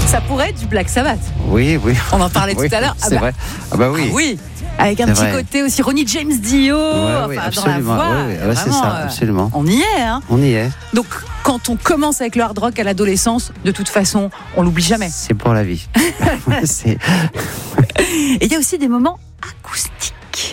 Ça pourrait être du Black Sabbath. Oui. On en parlait tout à l'heure. C'est vrai. Ah bah oui. Ah oui. Avec un C'est petit vrai. côté aussi Ronnie James Dio, Oui, dans la absolument. voix. Oui. Ah bah, c'est Vraiment, ça, absolument. On y est, hein. On y est. Donc, quand on commence avec le hard rock à l'adolescence, de toute façon, on l'oublie jamais. C'est pour la vie. Et il y a aussi des moments acoustiques.